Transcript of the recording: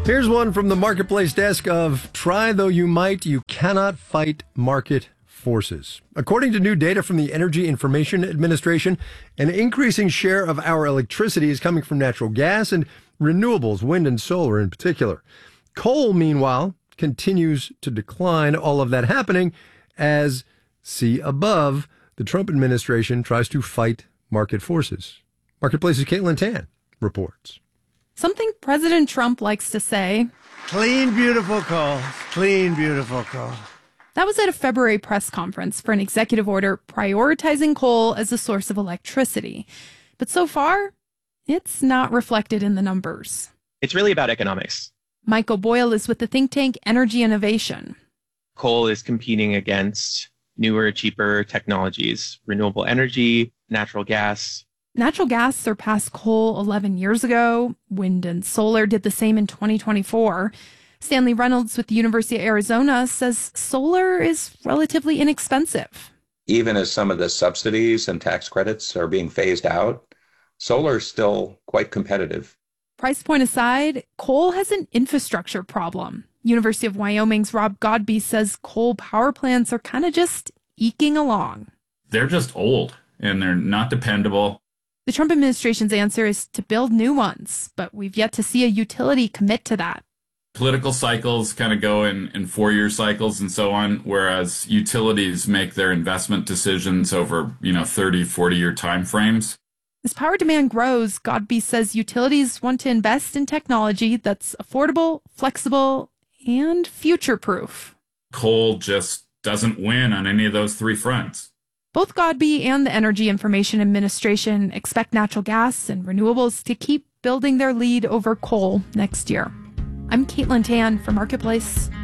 Here's one from the Marketplace desk of try though you might, you cannot fight market forces. According to new data from the Energy Information Administration, an increasing share of our electricity is coming from natural gas and renewables, wind and solar in particular. Coal, meanwhile, continues to decline. All of that happening as, see above, the Trump administration tries to fight market forces. Marketplace's Caitlin Tan reports. Something President Trump likes to say. Clean, beautiful coal. Clean, beautiful coal. That was at a February press conference for an executive order prioritizing coal as a source of electricity. But so far, it's not reflected in the numbers. It's really about economics. Michael Boyle is with the think tank Energy Innovation. Coal is competing against newer, cheaper technologies, renewable energy, natural gas. Natural gas surpassed coal 11 years ago. Wind and solar did the same in 2024. Stanley Reynolds with the University of Arizona says solar is relatively inexpensive. Even as some of the subsidies and tax credits are being phased out, solar is still quite competitive. Price point aside, coal has an infrastructure problem. University of Wyoming's Rob Godbee says coal power plants are kind of just eking along. They're just old and they're not dependable. The Trump administration's answer is to build new ones, but we've yet to see a utility commit to that. Political cycles kind of go in 4-year cycles and so on, whereas utilities make their investment decisions over, 30, 40-year time frames. As power demand grows, Godbee says utilities want to invest in technology that's affordable, flexible, and future-proof. Coal just doesn't win on any of those three fronts. Both Godbee and the Energy Information Administration expect natural gas and renewables to keep building their lead over coal next year. I'm Caitlin Tan for Marketplace.